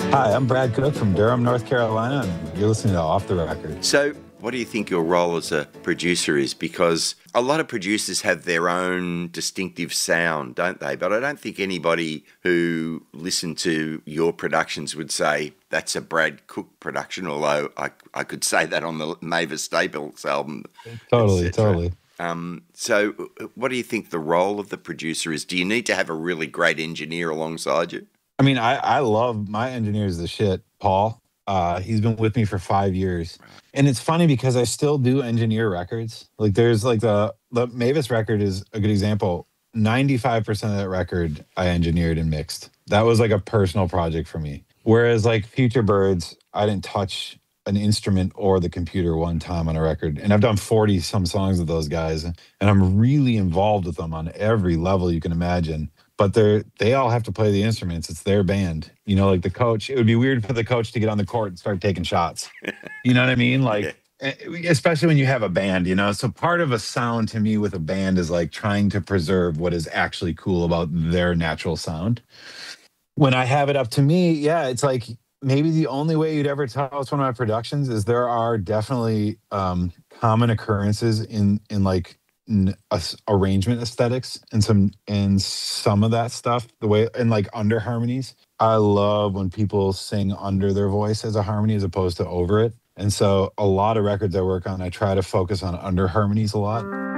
Hi, I'm Brad Cook from Durham, North Carolina, and you're listening to Off the Record. So, what do you think your role as a producer is? Because a lot of producers have their own distinctive sound, don't they? But I don't think anybody who listened to your productions would say that's a Brad Cook production, although I could say that on the Mavis Staples album. Totally. So, what do you think the role of the producer is? Do you need to have a really great engineer alongside you? I mean, I love my engineer's the shit, Paul. He's been with me for 5 years. And it's funny because I still do engineer records. Like there's like the Mavis record is a good example. 95% of that record I engineered and mixed. That was like a personal project for me. Whereas like Future Birds, I didn't touch an instrument or the computer one time on a record. And I've done 40 some songs with those guys. And I'm really involved with them on every level you can imagine. But they all have to play the instruments. It's their band. You know, like the coach, it would be weird for the coach to get on the court and start taking shots. You know what I mean? Like, especially when you have a band, you know? So part of a sound to me with a band is like trying to preserve what is actually cool about their natural sound. When I have it up to me, yeah, it's like maybe the only way you'd ever tell it's one of my productions is there are definitely common occurrences in like arrangement aesthetics and some of that stuff, the way, and like under harmonies. I love when people sing under their voice as a harmony as opposed to over it. And so a lot of records I work on, I try to focus on under harmonies a lot.